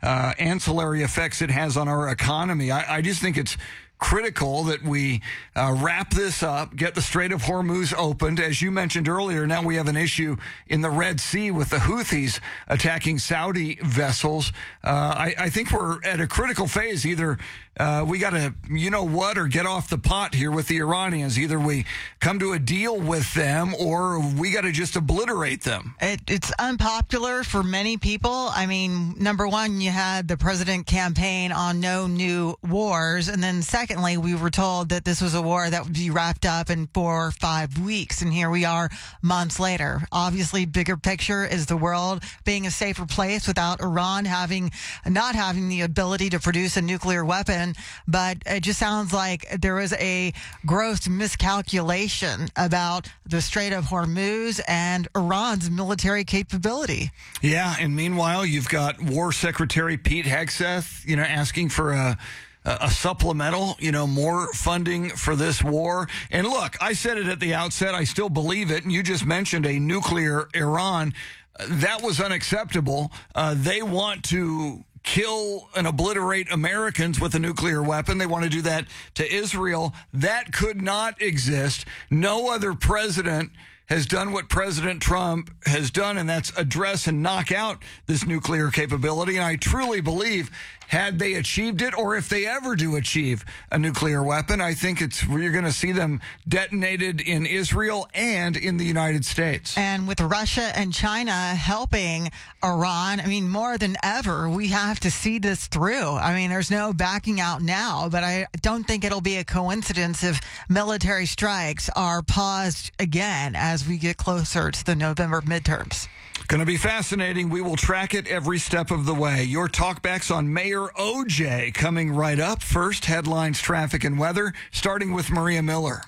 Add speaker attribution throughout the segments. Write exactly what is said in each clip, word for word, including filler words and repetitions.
Speaker 1: uh, ancillary effects it has on our economy. I, I just think it's critical that we uh, wrap this up, get the Strait of Hormuz opened. As you mentioned earlier, now we have an issue in the Red Sea with the Houthis attacking Saudi vessels. Uh, I, I think we're at a critical phase. Either uh, we got to, you know what, or get off the pot here with the Iranians. Either we come to a deal with them or we got to just obliterate them.
Speaker 2: It, it's unpopular for many people. I mean, number one, you had the president campaign on no new wars. And then secondly, we were told that this was a war that would be wrapped up in four or five weeks. And here we are months later. Obviously, bigger picture is the world being a safer place without Iran having, not having the ability to produce a nuclear weapon. But it just sounds like there was a gross miscalculation about the Strait of Hormuz and Iran's military capability.
Speaker 1: Yeah, and meanwhile, you've got War Secretary Pete Hegseth, you know, asking for a a supplemental, you know, more funding for this war. And look, I said it at the outset. I still believe it. And you just mentioned a nuclear Iran. That was unacceptable. Uh, they want to kill and obliterate Americans with a nuclear weapon. They want to do that to Israel. That could not exist. No other president has done what President Trump has done, and that's address and knock out this nuclear capability. And I truly believe had they achieved it, or if they ever do achieve a nuclear weapon, I think it's you're going to see them detonated in Israel and in the United States.
Speaker 2: And with Russia and China helping Iran, I mean, more than ever, we have to see this through. I mean, there's no backing out now, but I don't think it'll be a coincidence if military strikes are paused again as we get closer to the November midterms.
Speaker 1: Going to be fascinating. We will track it every step of the way. Your talkbacks on Mayor O J coming right up. First, headlines, traffic, and weather, starting with Maria Miller.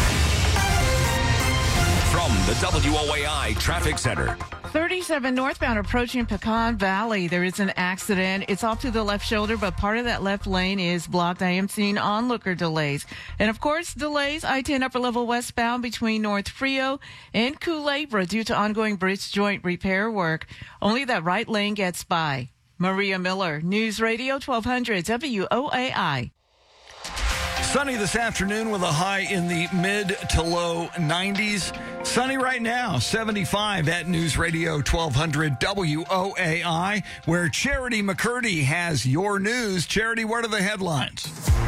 Speaker 3: From the W O A I Traffic Center.
Speaker 4: thirty-seven northbound approaching Pecan Valley. There is an accident. It's off to the left shoulder, but part of that left lane is blocked. I am seeing onlooker delays. And of course, delays I ten upper level westbound between North Frio and Culebra due to ongoing bridge joint repair work. Only that right lane gets by. Maria Miller, News Radio twelve hundred W O A I.
Speaker 1: Sunny this afternoon with a high in the mid to low nineties. Sunny right now, seventy-five at News Radio twelve hundred W O A I, where Charity McCurdy has your news. Charity, what are the headlines?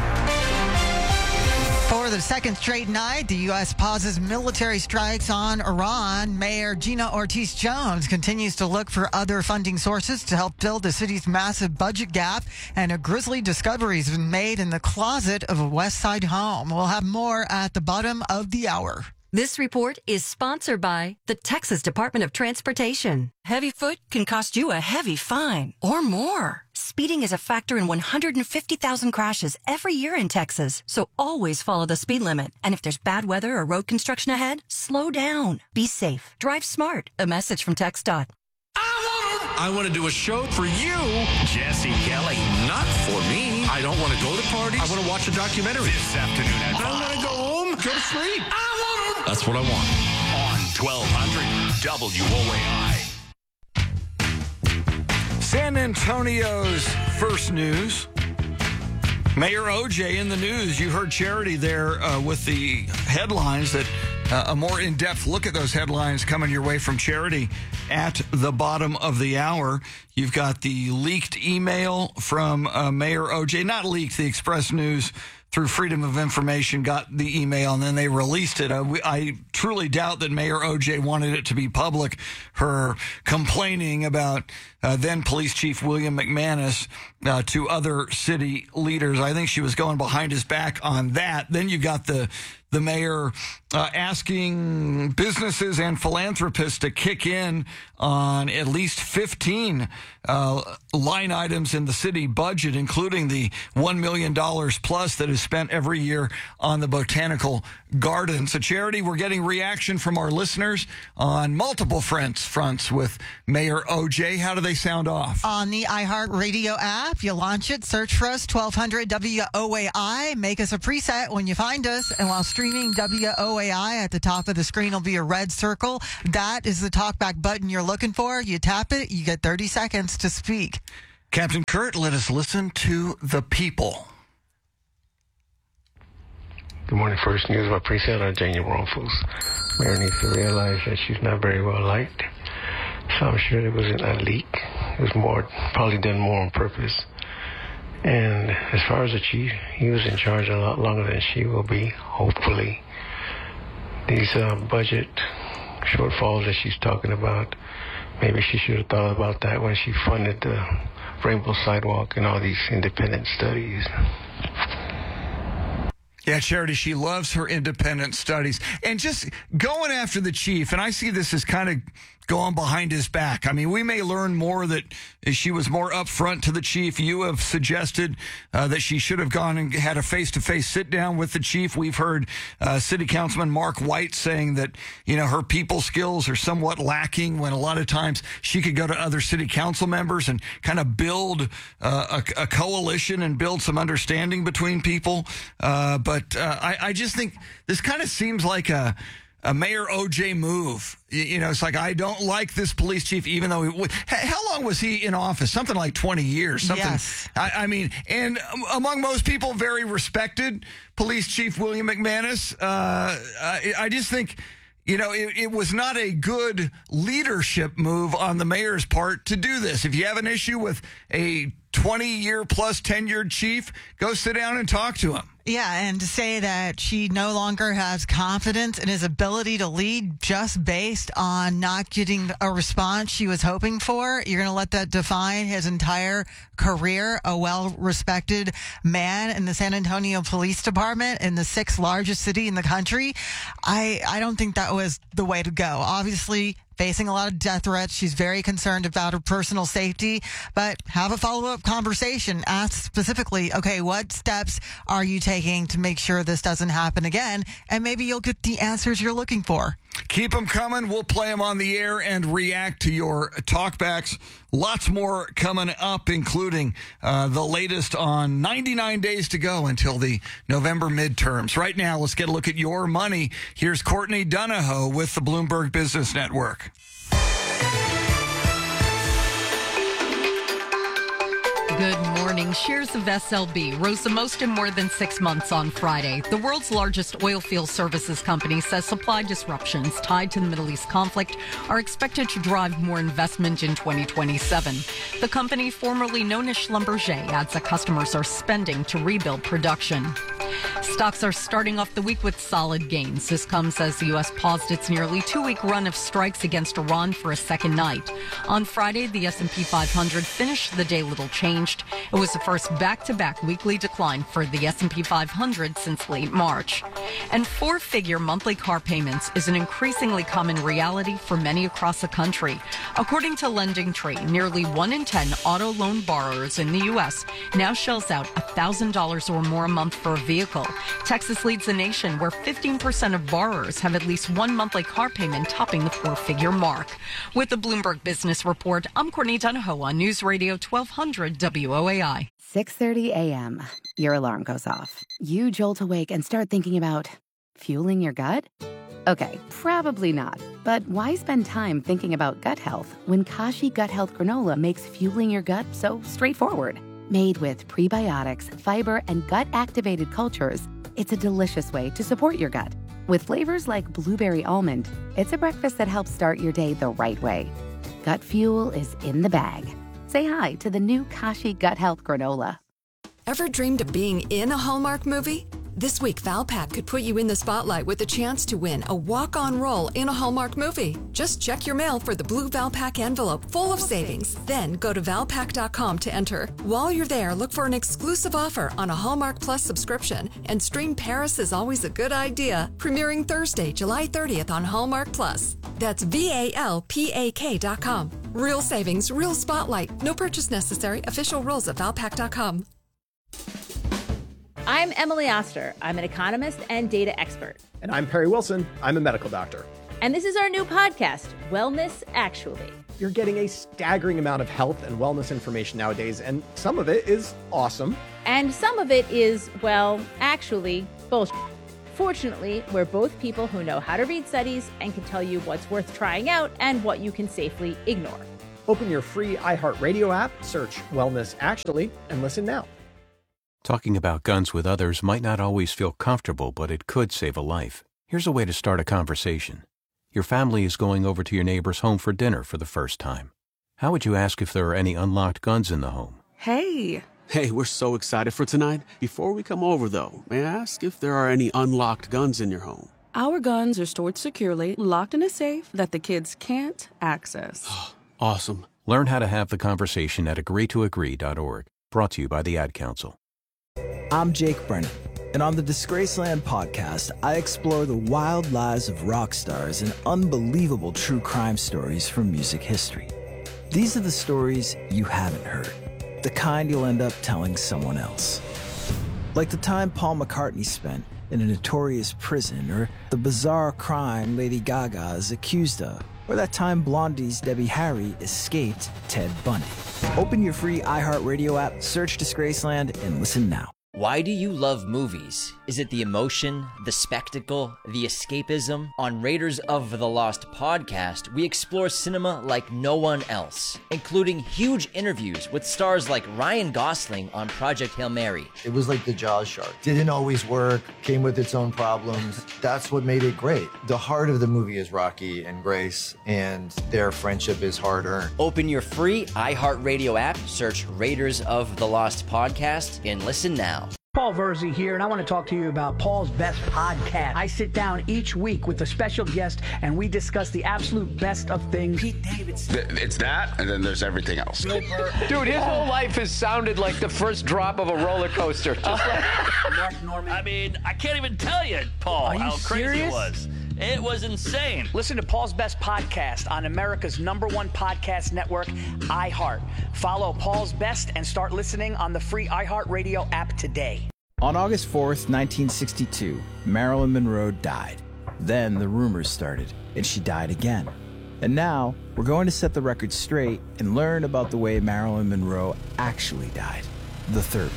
Speaker 2: For the second straight night, the U S pauses military strikes on Iran. Mayor Gina Ortiz-Jones continues to look for other funding sources to help fill the city's massive budget gap, and a grisly discovery has been made in the closet of a West Side home. We'll have more at the bottom of the hour.
Speaker 5: This report is sponsored by the Texas Department of Transportation. Heavy foot can cost you a heavy fine or more. Speeding is a factor in one hundred fifty thousand crashes every year in Texas, so always follow the speed limit. And if there's bad weather or road construction ahead, slow down. Be safe. Drive smart. A message from TxDOT.
Speaker 6: I want to do a show for you,
Speaker 3: Jesse Kelly.
Speaker 6: not for me. I don't want to go to parties. I want to watch a documentary.
Speaker 3: This afternoon at
Speaker 6: I want to go home, go to sleep. That's what I want.
Speaker 3: on twelve hundred W O A I.
Speaker 1: San Antonio's first news. Mayor O J in the news. You heard Charity there uh, with the headlines. That uh, a more in-depth look at those headlines coming your way from Charity at the bottom of the hour. You've got the leaked email from uh, Mayor O J. Not leaked, the Express News through Freedom of Information got the email, and then they released it. Uh, we, I truly doubt that Mayor O J wanted it to be public. Her complaining about uh, then Police Chief William McManus uh, to other city leaders. I think she was going behind his back on that. Then you got the the mayor uh, asking businesses and philanthropists to kick in on at least fifteen uh, line items in the city budget, including the one million dollars plus that is spent every year on the Botanical Gardens. A Charity, we're getting reaction from our listeners on multiple fronts, fronts with Mayor O J. How do they sound off?
Speaker 2: On the iHeartRadio app, you launch it, search for us, twelve hundred W O A I. Make us a preset when you find us. And while streaming W O A I, at the top of the screen will be a red circle. That is the talkback button you're looking for. You tap it, you get thirty seconds to speak.
Speaker 1: Captain Kurt, let us listen to the people.
Speaker 7: Good morning. First news about Precinct Virginia Wrongfuls. Mayor needs to realize that she's not very well liked. So I'm sure it wasn't a leak. It was more, probably done more on purpose. And as far as the chief, he was in charge a lot longer than she will be, hopefully. These uh, budget shortfalls that she's talking about, maybe she should have thought about that when she funded the Rainbow Sidewalk and all these independent studies.
Speaker 1: Yeah, Charity, she loves her independent studies. And just going after the chief, and I see this as kind of going behind his back. I mean, we may learn more that she was more upfront to the chief. You have suggested uh, that she should have gone and had a face-to-face sit-down with the chief. We've heard uh, City Councilman Mark White saying that, you know, her people skills are somewhat lacking when a lot of times she could go to other city council members and kind of build uh, a, a coalition and build some understanding between people. Uh, but uh, I, I just think this kind of seems like a A Mayor O J move. You know, it's like, I don't like this police chief, even though he, how long was he in office? Something like twenty years. Something.
Speaker 2: Yes.
Speaker 1: I, I mean, and among most people, very respected Police Chief William McManus. Uh, I, I just think, you know, it, it was not a good leadership move on the mayor's part to do this. If you have an issue with a twenty-year plus tenured chief, go sit down and talk to him.
Speaker 2: Yeah, and to say that she no longer has confidence in his ability to lead just based on not getting a response she was hoping for, you're going to let that define his entire career, a well-respected man in the San Antonio Police Department in the sixth largest city in the country. I, I don't think that was the way to go. Obviously, facing a lot of death threats. She's very concerned about her personal safety, but have a follow-up conversation. Ask specifically, okay, what steps are you taking to make sure this doesn't happen again? And maybe you'll get the answers you're looking for.
Speaker 1: Keep them coming. We'll play them on the air and react to your talkbacks. Lots more coming up, including uh, the latest on ninety-nine days to go until the November midterms. Right now, let's get a look at your money. Here's Courtney Donahoe with the Bloomberg Business Network.
Speaker 5: Good morning. Shares of S L B rose the most in more than six months on Friday. The world's largest oilfield services company says supply disruptions tied to the Middle East conflict are expected to drive more investment in twenty twenty-seven. The company, formerly known as Schlumberger, adds that customers are spending to rebuild production. Stocks are starting off the week with solid gains. This comes as the U S paused its nearly two-week run of strikes against Iran for a second night. On Friday, the S and P five hundred finished the day little changed. It was the first back-to-back weekly decline for the S and P five hundred since late March. And four-figure monthly car payments is an increasingly common reality for many across the country. According to LendingTree, nearly one in ten auto loan borrowers in the U S now shells out one thousand dollars or more a month for a vehicle. Texas leads the nation, where fifteen percent of borrowers have at least one monthly car payment topping the four-figure mark. With the Bloomberg Business Report, I'm Courtney Donahoe on News Radio twelve hundred W O A I.
Speaker 8: six thirty a.m. Your alarm goes off. You jolt awake and start thinking about fueling your gut? Okay, probably not. But why spend time thinking about gut health when Kashi Gut Health Granola makes fueling your gut so straightforward? Made with prebiotics, fiber, and gut-activated cultures, it's a delicious way to support your gut. With flavors like blueberry almond, it's a breakfast that helps start your day the right way. Gut fuel is in the bag. Say hi to the new Kashi Gut Health Granola.
Speaker 9: Ever dreamed of being in a Hallmark movie? This week, Valpak could put you in the spotlight with a chance to win a walk-on role in a Hallmark movie. Just check your mail for the blue Valpak envelope full of savings. Then go to valpak dot com to enter. While you're there, look for an exclusive offer on a Hallmark Plus subscription and stream Paris is Always a Good Idea, premiering Thursday, July thirtieth on Hallmark Plus. That's V A L P A K dot com. Real savings, real spotlight. No purchase necessary. Official rules at valpak dot com.
Speaker 10: I'm Emily Oster. I'm an economist and data expert.
Speaker 11: And I'm Perry Wilson. I'm a medical doctor.
Speaker 10: And this is our new podcast, Wellness Actually.
Speaker 11: You're getting a staggering amount of health and wellness information nowadays, and some of it is awesome.
Speaker 10: And some of it is, well, actually, bullshit. Fortunately, we're both people who know how to read studies and can tell you what's worth trying out and what you can safely ignore.
Speaker 11: Open your free iHeartRadio app, search Wellness Actually, and listen now.
Speaker 12: Talking about guns with others might not always feel comfortable, but it could save a life. Here's a way to start a conversation. Your family is going over to your neighbor's home for dinner for the first time. How would you ask if there are any unlocked guns in the home?
Speaker 13: Hey. Hey, we're so excited for tonight. Before we come over, though, may I ask if there are any unlocked guns in your home?
Speaker 14: Our guns are stored securely, locked in a safe that the kids can't access.
Speaker 13: Awesome.
Speaker 12: Learn how to have the conversation at agree to agree dot org. Brought to you by the Ad Council.
Speaker 15: I'm Jake Brennan, and on the Disgraceland podcast, I explore the wild lives of rock stars and unbelievable true crime stories from music history. These are the stories you haven't heard, the kind you'll end up telling someone else. Like the time Paul McCartney spent in a notorious prison, or the bizarre crime Lady Gaga is accused of, or that time Blondie's Debbie Harry escaped Ted Bundy. Open your free iHeartRadio app, search Disgraceland, and listen now.
Speaker 16: Why do you love movies? Is it the emotion, the spectacle, the escapism? On Raiders of the Lost podcast, we explore cinema like no one else, including huge interviews with stars like Ryan Gosling on Project Hail Mary.
Speaker 17: It was like the Jaws shark. Didn't always work, came with its own problems. That's what made it great. The heart of the movie is Rocky and Grace, and their friendship is hard-earned.
Speaker 16: Open your free iHeartRadio app, search Raiders of the Lost podcast, and listen now.
Speaker 18: Paul Verzi here, and I want to talk to you about Paul's Best Podcast. I sit down each week with a special guest, and we discuss the absolute best of things. Pete Davidson.
Speaker 19: It's that, and then there's everything else.
Speaker 20: Dude, his whole life has sounded like the first drop of a roller coaster. Just like
Speaker 21: Mark Norman. I mean, I can't even tell you, Paul,
Speaker 18: you
Speaker 21: how crazy
Speaker 18: serious?
Speaker 21: it was. It was insane.
Speaker 18: Listen to Paul's Best Podcast on America's number one podcast network, iHeart. Follow Paul's Best and start listening on the free iHeartRadio app today.
Speaker 15: On August fourth, nineteen sixty-two, Marilyn Monroe died. Then the rumors started, and she died again. And now, we're going to set the record straight and learn about the way Marilyn Monroe actually died, the third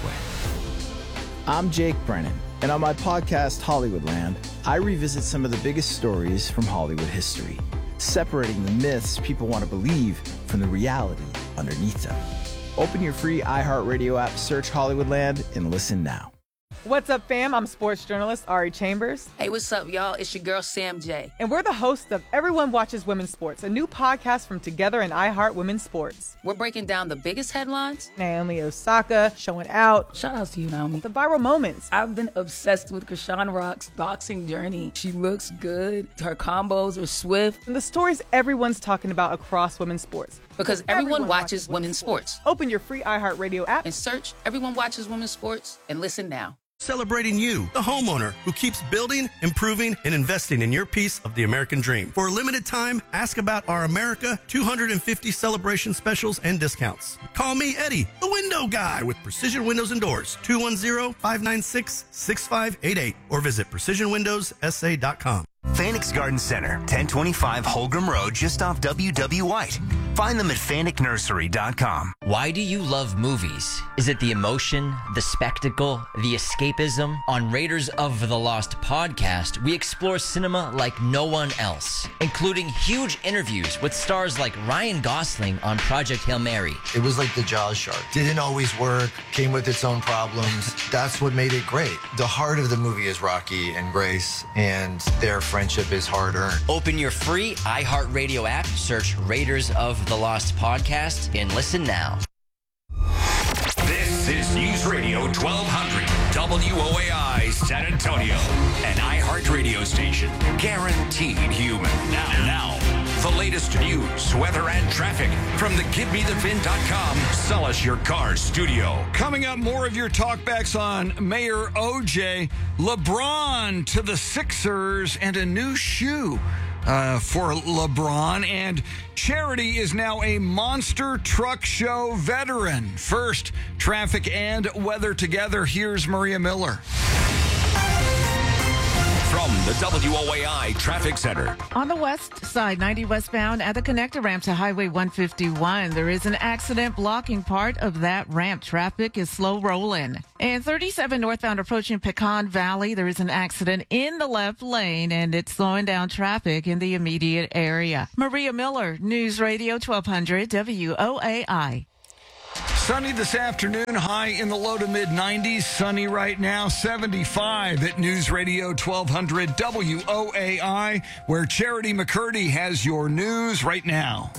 Speaker 15: way. I'm Jake Brennan, and on my podcast, Hollywoodland, I revisit some of the biggest stories from Hollywood history, separating the myths people want to believe from the reality underneath them. Open your free iHeartRadio app, search Hollywoodland, and listen now.
Speaker 22: What's up, fam? I'm sports journalist Ari Chambers.
Speaker 23: Hey, what's up, y'all? It's your girl, Sam J.
Speaker 22: And we're the hosts of Everyone Watches Women's Sports, a new podcast from Together and iHeart Women's Sports.
Speaker 23: We're breaking down the biggest headlines.
Speaker 22: Naomi Osaka showing out.
Speaker 23: Shout out to you, Naomi.
Speaker 22: The viral moments.
Speaker 23: I've been obsessed with Krishan Rock's boxing journey. She looks good. Her combos are swift.
Speaker 22: And the stories everyone's talking about across women's sports.
Speaker 23: Because everyone, everyone watches, watches women's sports. sports.
Speaker 22: Open your free iHeartRadio app
Speaker 23: and search Everyone Watches Women's Sports and listen now.
Speaker 24: Celebrating you, the homeowner who keeps building, improving, and investing in your piece of the American dream. For a limited time, ask about our America two hundred fifty celebration specials and discounts. Call me, Eddie, the window guy, with Precision Windows and Doors, two one zero, five nine six, six five eight eight, or visit precision windows s a dot com.
Speaker 3: Fanix Garden Center, ten twenty-five Holgram Road, just off W W White. Find them at fanic nursery dot com.
Speaker 16: Why do you love movies? Is it the emotion, the spectacle, the escapism? On Raiders of the Lost podcast, we explore cinema like no one else, including huge interviews with stars like Ryan Gosling on Project Hail Mary.
Speaker 17: It was like the Jaws shark. Didn't always work, came with its own problems. That's what made it great. The heart of the movie is Rocky and Grace, and their friendship is hard-earned.
Speaker 16: Open your free iHeartRadio app, search Raiders of the Lost podcast, and listen now.
Speaker 3: This is News Radio twelve hundred W O A I San Antonio, an iHeart radio station, guaranteed human. Now, now, the latest news, weather, and traffic from the give me the vin dot com Sell Us Your Car studio.
Speaker 1: Coming up, more of your talkbacks on Mayor O J, LeBron to the Sixers, and a new shoe uh, for LeBron. And Charity is now a Monster Truck Show veteran. First, traffic and weather together. Here's Maria Miller.
Speaker 3: From the W O A I Traffic Center.
Speaker 2: On the west side, ninety westbound at the connector ramp to Highway one fifty-one, there is an accident blocking part of that ramp. Traffic is slow rolling. And thirty-seven northbound approaching Pecan Valley, there is an accident in the left lane, and it's slowing down traffic in the immediate area. Maria Miller, News Radio twelve hundred W O A I.
Speaker 1: Sunny this afternoon, high in the low to mid nineties. Sunny right now, seventy-five at News Radio twelve hundred W O A I, where Charity McCurdy has your news right now.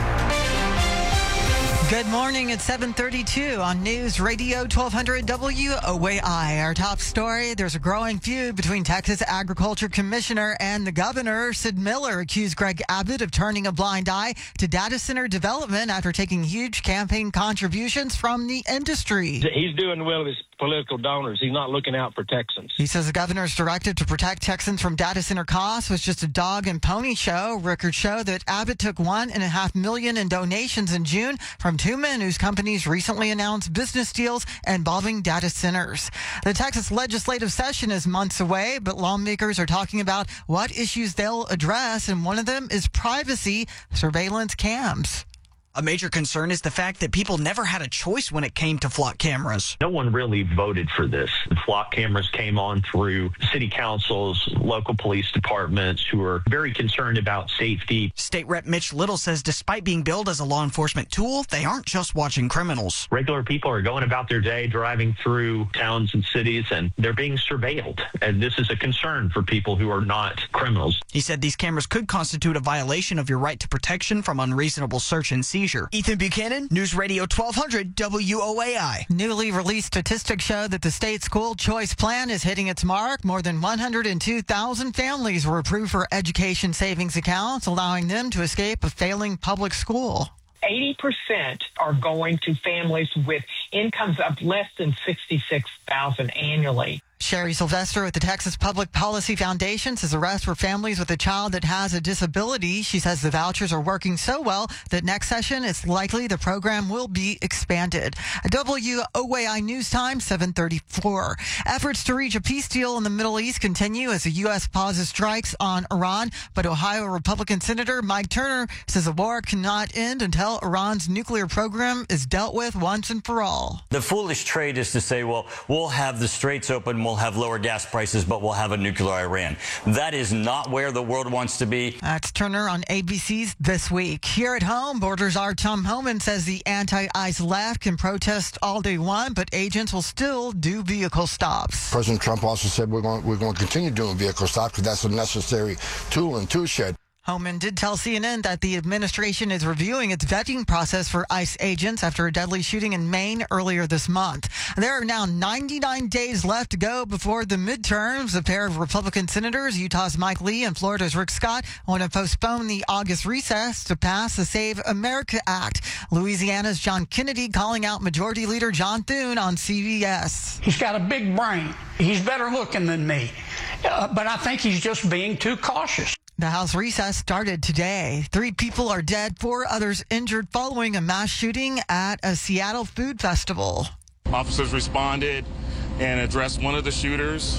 Speaker 4: Good morning at seven thirty-two on News Radio twelve hundred W O A I. Our top story, there's a growing feud between Texas Agriculture Commissioner and the governor. Sid Miller accused Greg Abbott of turning a blind eye to data center development after taking huge campaign contributions from the industry.
Speaker 6: He's doing well with his political donors. He's not looking out for Texans.
Speaker 4: He says the governor's directive to protect Texans from data center costs was just a dog and pony show. Records show that Abbott took one and a half million in donations in June from two men whose companies recently announced business deals involving data centers. The Texas legislative session is months away, but lawmakers are talking about what issues they'll address, and one of them is privacy surveillance cams.
Speaker 7: A major concern is the fact that people never had a choice when it came to flock cameras.
Speaker 25: No one really voted for this. The flock cameras came on through city councils, local police departments who are very concerned about safety.
Speaker 7: State Rep Mitch Little says despite being billed as a law enforcement tool, they aren't just watching criminals.
Speaker 25: Regular people are going about their day, driving through towns and cities, and they're being surveilled. And this is a concern for people who are not criminals.
Speaker 7: He said these cameras could constitute a violation of your right to protection from unreasonable search and seizure. Ethan Buchanan, News Radio twelve hundred W O A I.
Speaker 4: Newly released statistics show that the state school choice plan is hitting its mark. More than one hundred two thousand families were approved for education savings accounts, allowing them to escape a failing public school.
Speaker 26: eighty percent are going to families with incomes of less than sixty-six thousand dollars annually.
Speaker 4: Sherry Sylvester with the Texas Public Policy Foundation says the rest for families with a child that has a disability. She says the vouchers are working so well that next session it's likely the program will be expanded. W O A I News Time, seven thirty-four. Efforts to reach a peace deal in the Middle East continue as the U S pauses strikes on Iran, but Ohio Republican Senator Mike Turner says the war cannot end until Iran's nuclear program is dealt with once and for all.
Speaker 27: The foolish trade is to say, well, we'll have the straits open, we'll have lower gas prices, but we'll have a nuclear Iran. That is not where the world wants to be.
Speaker 4: That's Turner on A B C's This Week. Here at home, Borders Czar Tom Homan says the anti-ICE left can protest all they want, but agents will still do vehicle stops.
Speaker 28: President Trump also said we're going, we're going to continue doing vehicle stops because that's a necessary tool and tool shed.
Speaker 4: Homan did tell C N N that the administration is reviewing its vetting process for ICE agents after a deadly shooting in Maine earlier this month. There are now ninety-nine days left to go before the midterms. A pair of Republican senators, Utah's Mike Lee and Florida's Rick Scott, want to postpone the August recess to pass the Save America Act. Louisiana's John Kennedy calling out Majority Leader John Thune on C B S.
Speaker 29: He's got a big brain. He's better looking than me. Uh, but I think he's just being too cautious.
Speaker 4: The House recess started today. Three people are dead, four others injured following a mass shooting at a Seattle food festival.
Speaker 30: Officers responded and addressed one of the shooters.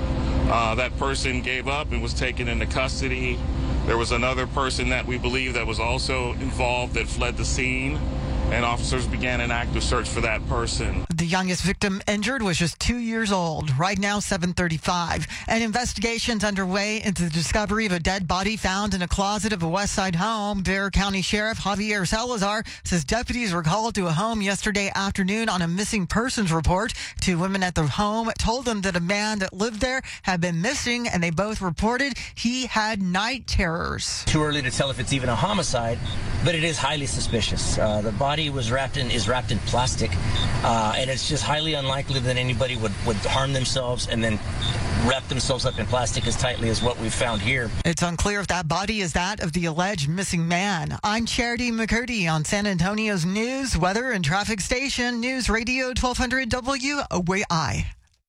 Speaker 30: Uh, that person gave up and was taken into custody. There was another person that we believe that was also involved that fled the scene, and officers began an active search for that person.
Speaker 4: The youngest victim injured was just two years old. Right now, seven thirty-five. An investigation's underway into the discovery of a dead body found in a closet of a West Side home. Bexar County Sheriff Javier Salazar says deputies were called to a home yesterday afternoon on a missing persons report. Two women at the home told them that a man that lived there had been missing, and they both reported he had night terrors.
Speaker 31: Too early to tell if it's even a homicide, but it is highly suspicious. Uh, the body was wrapped in is wrapped in plastic, uh, and it's just highly unlikely that anybody would, would harm themselves and then wrap themselves up in plastic as tightly as what we've found here.
Speaker 4: It's unclear if that body is that of the alleged missing man. I'm Charity McCurdy on San Antonio's news, weather, and traffic station, News Radio twelve hundred W O A I.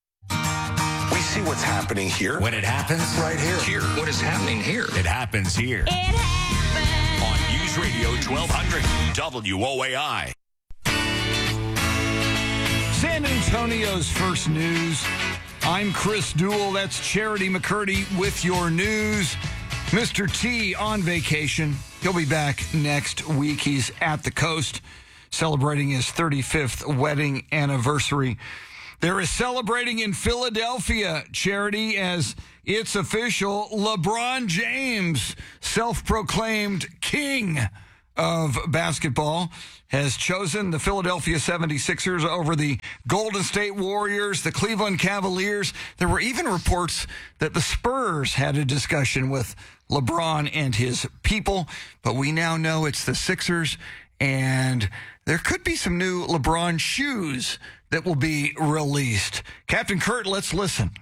Speaker 3: We see what's happening here. When it happens, right here. Here. What is happening here? It happens here. It happens. On News Radio twelve hundred W O A I.
Speaker 1: San Antonio's first news I'm Chris Duell. That's Charity McCurdy with your news. Mister T on vacation. He'll be back next week. He's at the coast celebrating his thirty-fifth wedding anniversary. There is celebrating in Philadelphia, Charity, as it's official. LeBron James, self-proclaimed king of basketball, has chosen the Philadelphia seventy-sixers over the Golden State Warriors, the Cleveland Cavaliers. There were even reports that the Spurs had a discussion with LeBron and his people, but we now know it's the Sixers, and there could be some new LeBron shoes that will be released. Captain Kurt, let's listen.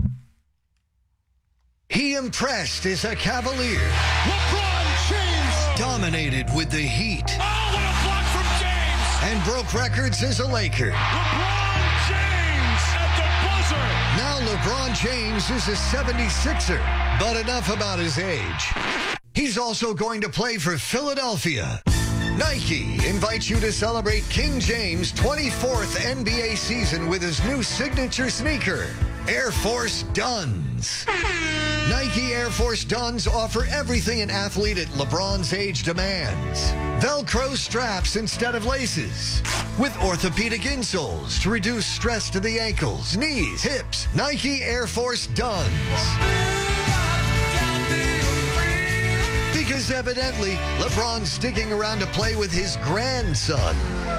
Speaker 5: He impressed as a Cavalier. LeBron James dominated with the Heat.
Speaker 3: Oh, what a block from James!
Speaker 5: And broke records as a Laker.
Speaker 3: LeBron James at the buzzer!
Speaker 5: Now LeBron James is a seventy-sixer, but enough about his age. He's also going to play for Philadelphia. Nike invites you to celebrate King James' twenty-fourth N B A season with his new signature sneaker, Air Force Duns. Nike Air Force Duns offer everything an athlete at LeBron's age demands. Velcro straps instead of laces. With orthopedic insoles to reduce stress to the ankles, knees, hips. Nike Air Force Duns. Because evidently, LeBron's sticking around to play with his grandson.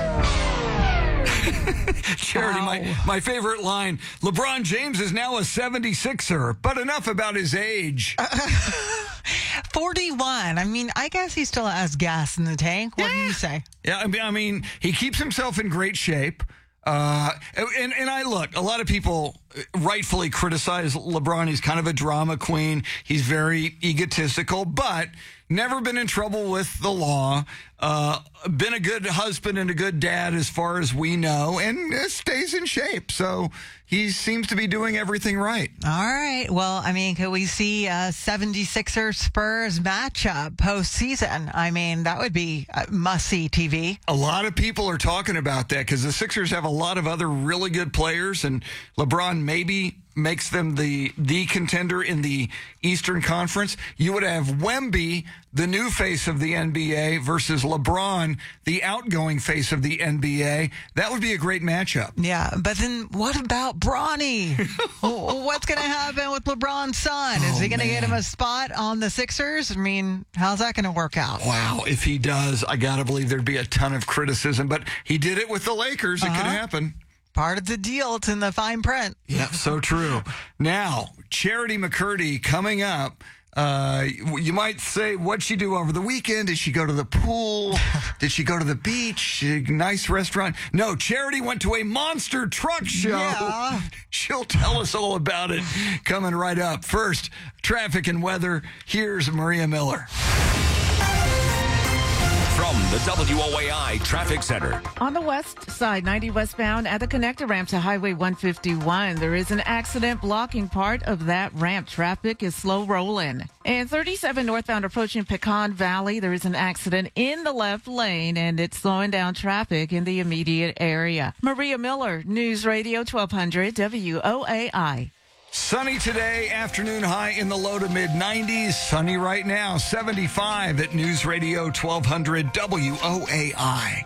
Speaker 1: Charity, my, my favorite line, LeBron James is now a seventy-sixer, but enough about his age.
Speaker 4: Uh, forty-one. I mean, I guess he still has gas in the tank. What yeah. do you say?
Speaker 1: Yeah, I mean, he keeps himself in great shape. Uh, and, and I look, a lot of people rightfully criticize LeBron. He's kind of a drama queen. He's very egotistical, but never been in trouble with the law. Uh, been a good husband and a good dad as far as we know, and uh, stays in shape. So he seems to be doing everything right.
Speaker 4: All right. Well, I mean, could we see a seventy-sixer Spurs matchup postseason? I mean, that would be must-see T V.
Speaker 1: A lot of people are talking about that because the Sixers have a lot of other really good players, and LeBron maybe makes them the the contender in the Eastern Conference. You would have Wemby, the new face of the N B A, versus LeBron, the outgoing face of the N B A. That would be a great matchup.
Speaker 4: Yeah, but then what about Bronny? What's going to happen with LeBron's son? Is oh, he going to get him a spot on the Sixers? I mean, how's that going to work out?
Speaker 1: Wow, if he does, I got to believe there'd be a ton of criticism. But he did it with the Lakers. It uh-huh. could happen.
Speaker 4: Part of the deal. It's in the fine print.
Speaker 1: Yeah, so true. Now, Charity McCurdy coming up. Uh, you might say, what'd she do over the weekend? Did she go to the pool? Did she go to the beach? Nice restaurant? No, Charity went to a monster truck show.
Speaker 4: Yeah.
Speaker 1: She'll tell us all about it coming right up. First, traffic and weather. Here's Maria Miller.
Speaker 3: From the W O A I Traffic Center.
Speaker 2: On the west side, ninety westbound at the connector ramp to Highway one fifty-one, there is an accident blocking part of that ramp. Traffic is slow rolling. And thirty-seven northbound approaching Pecan Valley, there is an accident in the left lane, and it's slowing down traffic in the immediate area. Maria Miller, News Radio twelve hundred W O A I.
Speaker 1: Sunny today, afternoon high in the low to mid nineties. Sunny right now, seventy-five at News Radio twelve hundred W O A I.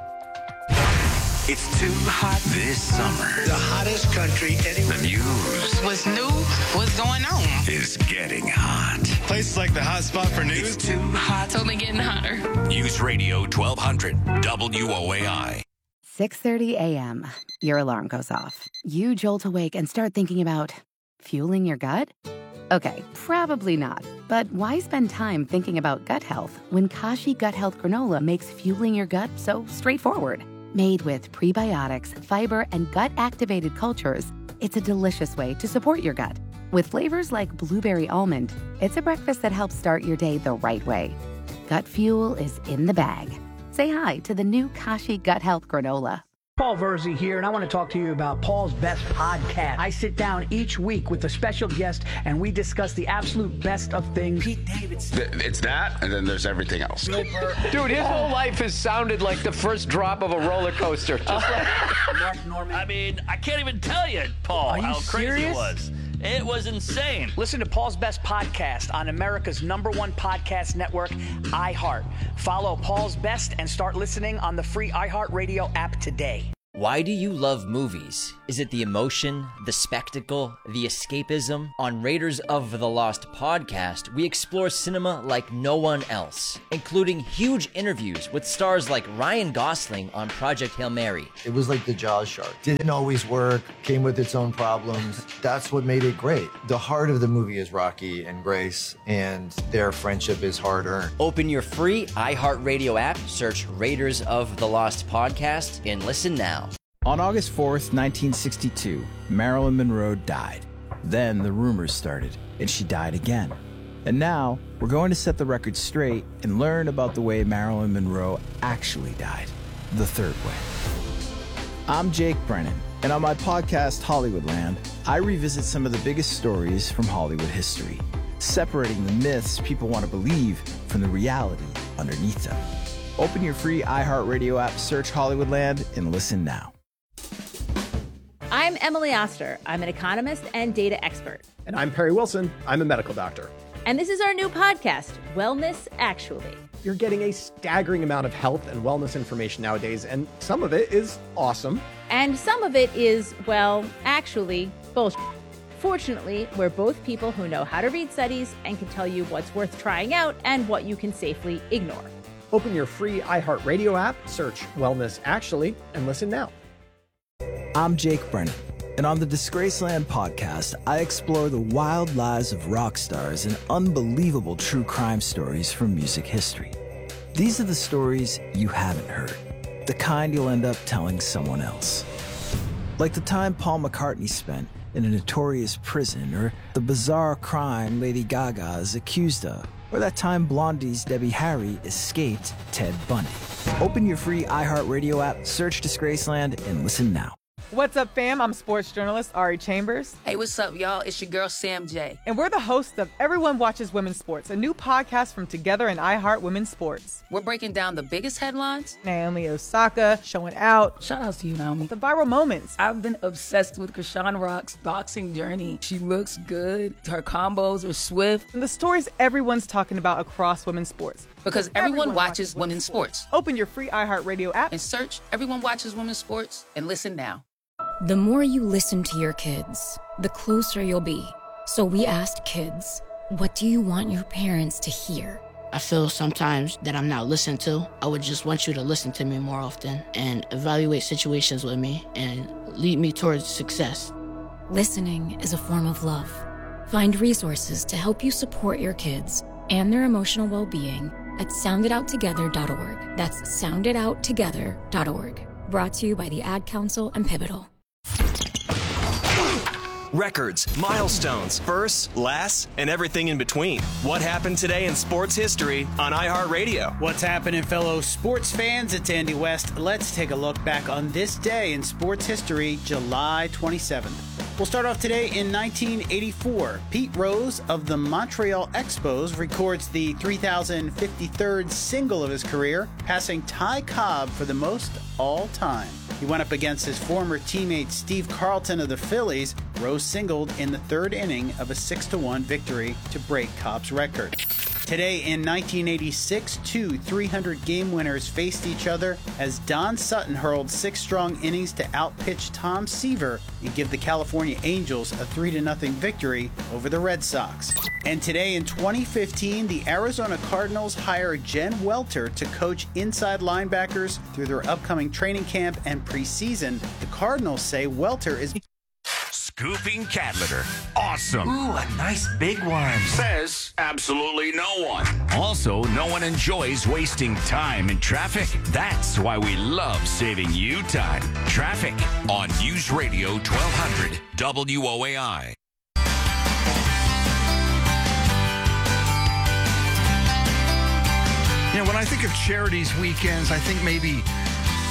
Speaker 3: It's too hot this summer.
Speaker 8: The hottest country anywhere.
Speaker 3: The news.
Speaker 9: What's new? What's going on?
Speaker 3: Is getting hot.
Speaker 8: Places like the hot spot for news.
Speaker 3: It's too hot.
Speaker 9: It's only getting hotter.
Speaker 3: News Radio twelve hundred W O A I.
Speaker 10: six thirty a.m. Your alarm goes off. You jolt awake and start thinking about fueling your gut? Okay, probably not. But why spend time thinking about gut health when Kashi Gut Health Granola makes fueling your gut so straightforward? Made with prebiotics, fiber, and gut-activated cultures, it's a delicious way to support your gut. With flavors like blueberry almond, it's a breakfast that helps start your day the right way. Gut fuel is in the bag. Say hi to the new Kashi Gut Health Granola.
Speaker 11: Paul Verzi here, and I want to talk to you about Paul's Best Podcast. I sit down each week with a special guest, and we discuss the absolute best of things. Pete Davidson.
Speaker 12: It's that, and then there's everything else.
Speaker 13: Dude, his whole life has sounded like the first drop of a roller coaster. Just like
Speaker 14: Mark Norman. I mean, I can't even tell you, Paul,
Speaker 11: you
Speaker 14: how crazy
Speaker 11: serious?
Speaker 14: it was. It was insane.
Speaker 11: Listen to Paul's Best Podcast on America's number one podcast network, iHeart. Follow Paul's Best and start listening on the free iHeartRadio app today.
Speaker 16: Why do you love movies? Is it the emotion, the spectacle, the escapism? On Raiders of the Lost podcast, we explore cinema like no one else, including huge interviews with stars like Ryan Gosling on Project Hail Mary.
Speaker 17: It was like the Jaws shark. Didn't always work, came with its own problems. That's what made it great. The heart of the movie is Rocky and Grace, and their friendship is hard-earned.
Speaker 16: Open your free iHeartRadio app, search Raiders of the Lost podcast, and listen now.
Speaker 15: On August fourth, nineteen sixty-two, Marilyn Monroe died. Then the rumors started, and she died again. And now, we're going to set the record straight and learn about the way Marilyn Monroe actually died, the third way. I'm Jake Brennan, and on my podcast, Hollywoodland, I revisit some of the biggest stories from Hollywood history, separating the myths people want to believe from the reality underneath them. Open your free iHeartRadio app, search Hollywoodland, and listen now.
Speaker 18: I'm Emily Oster. I'm an economist and data expert.
Speaker 19: And I'm Perry Wilson. I'm a medical doctor.
Speaker 18: And this is our new podcast, Wellness Actually.
Speaker 19: You're getting a staggering amount of health and wellness information nowadays, and some of it is awesome.
Speaker 18: And some of it is, well, actually, bullshit. Fortunately, we're both people who know how to read studies and can tell you what's worth trying out and what you can safely ignore.
Speaker 19: Open your free iHeartRadio app, search Wellness Actually, and listen now.
Speaker 15: I'm Jake Brennan, and on the Disgraceland podcast, I explore the wild lives of rock stars and unbelievable true crime stories from music history. These are the stories you haven't heard, the kind you'll end up telling someone else. Like the time Paul McCartney spent in a notorious prison, or the bizarre crime Lady Gaga is accused of, or that time Blondie's Debbie Harry escaped Ted Bundy. Open your free iHeartRadio app, search Disgraceland, and listen now.
Speaker 20: What's up, fam? I'm sports journalist Ari Chambers.
Speaker 21: Hey, what's up, y'all? It's your girl, Sam J.
Speaker 20: And we're the hosts of Everyone Watches Women's Sports, a new podcast from Together and iHeart Women's Sports.
Speaker 21: We're breaking down the biggest headlines.
Speaker 20: Naomi Osaka showing out.
Speaker 21: Shout out to you, Naomi.
Speaker 20: The viral moments.
Speaker 21: I've been obsessed with Krishan Rock's boxing journey. She looks good. Her combos are swift.
Speaker 20: And the stories everyone's talking about across women's sports.
Speaker 21: Because everyone, everyone watches, watches women's sports. sports.
Speaker 20: Open your free iHeartRadio app
Speaker 21: and search Everyone Watches Women's Sports and listen now.
Speaker 22: The more you listen to your kids, the closer you'll be. So we asked kids, what do you want your parents to hear?
Speaker 23: I feel sometimes that I'm not listened to. I would just want you to listen to me more often and evaluate situations with me and lead me towards success.
Speaker 22: Listening is a form of love. Find resources to help you support your kids and their emotional well-being at sound it out together dot org. That's sound it out together dot org. Brought to you by the Ad Council and Pivotal.
Speaker 32: Records, milestones, firsts, lasts, and everything in between. What happened today in sports history on iHeartRadio?
Speaker 33: What's happening, fellow sports fans? It's Andy West. Let's take a look back on this day in sports history, July twenty-seventh. We'll start off today in nineteen eighty-four. Pete Rose of the Montreal Expos records the three thousand fifty-third single of his career, passing Ty Cobb for the most all time. He went up against his former teammate Steve Carlton of the Phillies. Rose singled in the third inning of a six to one victory to break Cobb's record. Today in nineteen eighty-six, two three hundred game winners faced each other as Don Sutton hurled six strong innings to outpitch Tom Seaver and give the California Angels a three to nothing victory over the Red Sox. And today in twenty fifteen, the Arizona Cardinals hire Jen Welter to coach inside linebackers through their upcoming training camp and preseason. The Cardinals say Welter is
Speaker 3: Scooping cat litter. Awesome.
Speaker 34: Ooh, a nice big one.
Speaker 3: Says absolutely no one. Also, no one enjoys wasting time in traffic. That's why we love saving you time. Traffic on News Radio twelve hundred W O A I.
Speaker 1: You know, when I think of charities weekends, I think maybe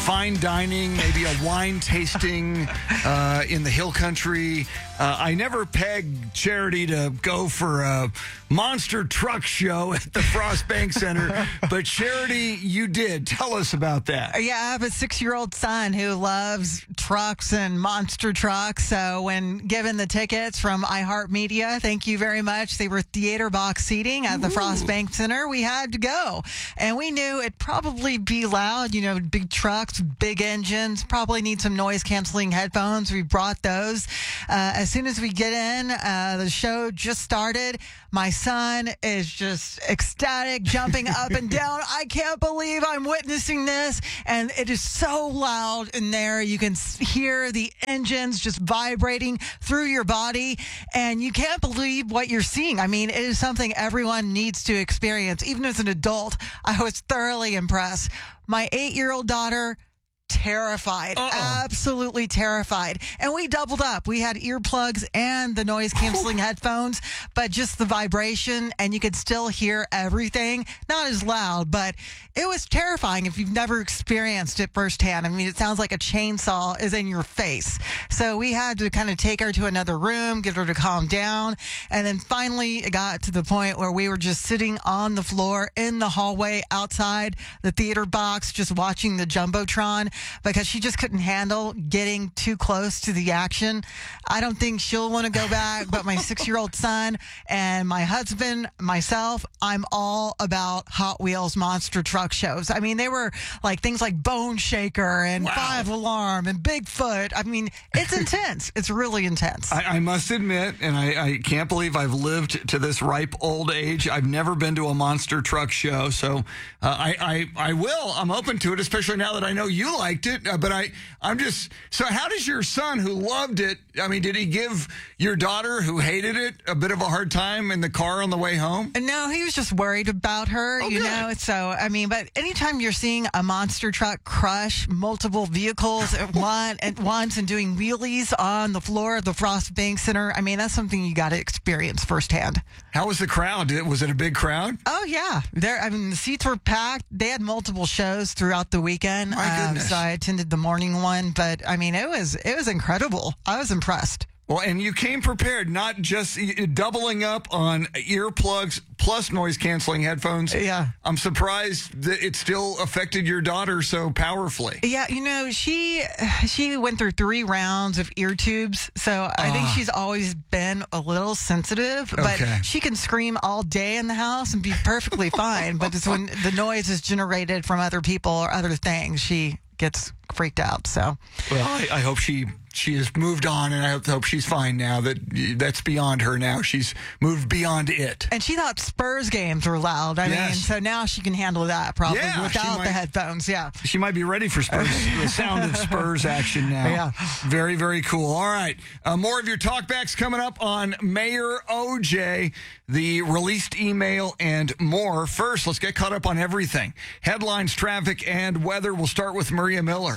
Speaker 1: fine dining, maybe a wine tasting uh, in the hill country. Uh, I never pegged Charity to go for a monster truck show at the Frost Bank Center, but Charity, you did. Tell us about that.
Speaker 2: Yeah, I have a six-year-old son who loves trucks and monster trucks. So when given the tickets from iHeartMedia, thank you very much. They were theater box seating at the Ooh. Frost Bank Center. We had to go, and we knew it'd probably be loud. You know, big trucks, big engines. Probably need some noise-canceling headphones. We brought those. Uh, as soon as we get in, uh, the show just started. My son is just ecstatic, jumping up and down. I can't believe I'm witnessing this. And it is so loud in there. You can hear the engines just vibrating through your body. And you can't believe what you're seeing. I mean, it is something everyone needs to experience. Even as an adult, I was thoroughly impressed. My eight-year-old daughter, terrified, Uh-oh. absolutely terrified. And we doubled up. We had earplugs and the noise canceling headphones, but just the vibration, and you could still hear everything. Not as loud, but it was terrifying if you've never experienced it firsthand. I mean, it sounds like a chainsaw is in your face. So we had to kind of take her to another room, get her to calm down. And then finally it got to the point where we were just sitting on the floor in the hallway outside the theater box, just watching the Jumbotron, because she just couldn't handle getting too close to the action. I don't think she'll want to go back, but my six-year-old son and my husband, myself, I'm all about Hot Wheels monster truck shows. I mean, they were like things like Bone Shaker and wow. Five Alarm and Bigfoot. I mean, it's intense. It's really intense.
Speaker 1: I, I must admit, and I, I can't believe I've lived to this ripe old age, I've never been to a monster truck show, so uh, I, I, I will. I'm open to it, especially now that I know you like liked it, uh, but I, I'm just, so how does your son who loved it, I mean, did he give your daughter who hated it a bit of a hard time in the car on the way home?
Speaker 2: No, he was just worried about her, oh, you good. know, so, I mean, but anytime you're seeing a monster truck crush multiple vehicles at, one, at once and doing wheelies on the floor of the Frost Bank Center, I mean, that's something you got to experience firsthand.
Speaker 1: How was the crowd? Was it a big crowd?
Speaker 2: Oh, yeah. There, I mean, the seats were packed. They had multiple shows throughout the weekend.
Speaker 1: My goodness.
Speaker 2: Um, so I attended the morning one, but I mean, it was it was incredible. I was impressed.
Speaker 1: Well, and you came prepared, not just doubling up on earplugs plus noise-canceling headphones.
Speaker 2: Yeah.
Speaker 1: I'm surprised that it still affected your daughter so powerfully.
Speaker 2: Yeah, you know, she she went through three rounds of ear tubes, so I uh, think she's always been a little sensitive, but
Speaker 1: okay.
Speaker 2: she can scream all day in the house and be perfectly fine, but it's when the noise is generated from other people or other things, she gets freaked out. So,
Speaker 1: well, I, I hope she she has moved on, and I hope, hope she's fine now. That that's beyond her now. She's moved beyond it.
Speaker 2: And she thought Spurs games were loud. I
Speaker 1: yes.
Speaker 2: mean, so now she can handle that probably
Speaker 1: yeah,
Speaker 2: without
Speaker 1: might,
Speaker 2: the headphones. Yeah,
Speaker 1: she might be ready for Spurs. The sound of Spurs action now.
Speaker 2: Yeah,
Speaker 1: very very cool. All right, uh, more of your talkbacks coming up on Mayor O J, the released email, and more. First, let's get caught up on everything. Headlines, traffic, and weather. We'll start with Maria Miller.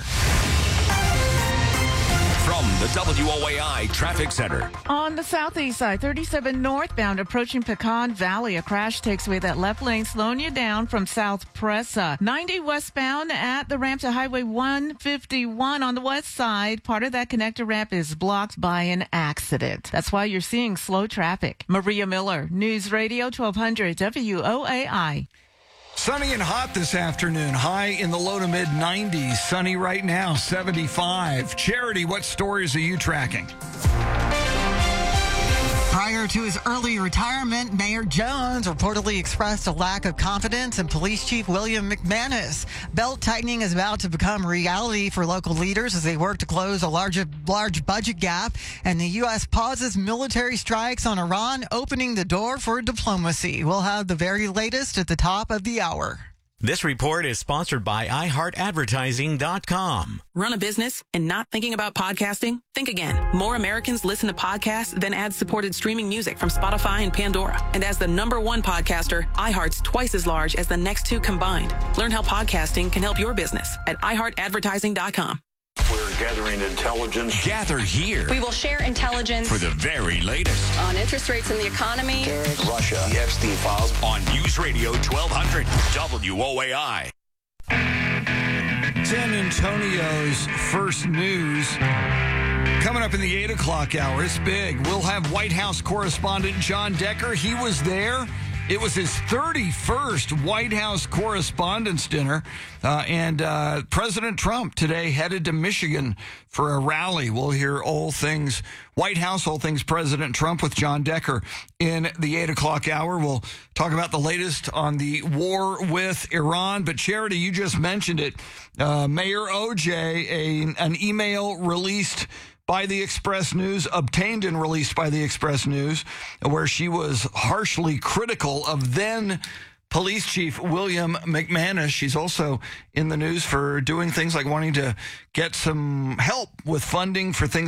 Speaker 3: From the W O A I Traffic Center.
Speaker 4: On the southeast side, thirty-seven northbound approaching Pecan Valley. A crash takes away that left lane, slowing you down from South Presa. ninety westbound at the ramp to Highway one fifty-one on the west side. Part of that connector ramp is blocked by an accident. That's why you're seeing slow traffic. Maria Miller, News Radio twelve hundred W O A I.
Speaker 1: Sunny and hot this afternoon. High in the low to mid nineties. Sunny right now, seventy-five. Charity, what stories are you tracking?
Speaker 2: Prior to his early retirement, Mayor Jones reportedly expressed a lack of confidence in Police Chief William McManus. Belt tightening is about to become reality for local leaders as they work to close a large, large budget gap, and the U S pauses military strikes on Iran, opening the door for diplomacy. We'll have the very latest at the top of the hour.
Speaker 5: This report is sponsored by i heart advertising dot com.
Speaker 6: Run a business and not thinking about podcasting? Think again. More Americans listen to podcasts than ad-supported streaming music from Spotify and Pandora. And as the number one podcaster, iHeart's twice as large as the next two combined. Learn how podcasting can help your business at i heart advertising dot com.
Speaker 7: We're gathering intelligence.
Speaker 3: Gather here.
Speaker 24: We will share intelligence
Speaker 3: for the very latest
Speaker 24: on interest rates in the economy,
Speaker 7: Terrorist, Russia, the Epstein files
Speaker 3: on News Radio twelve hundred W O A I.
Speaker 1: San Antonio's first news coming up in the eight o'clock hour. It's big. We'll have White House correspondent John Decker. He was there. It was his thirty-first White House Correspondents' Dinner. Uh, and uh, President Trump today headed to Michigan for a rally. We'll hear all things White House, all things President Trump with John Decker in the eight o'clock hour. We'll talk about the latest on the war with Iran. But Charity, you just mentioned it. Uh, Mayor O J, a, an email released by the Express News, obtained and released by the Express News, where she was harshly critical of then Police Chief William McManus. She's also in the news for doing things like wanting to get some help with funding for things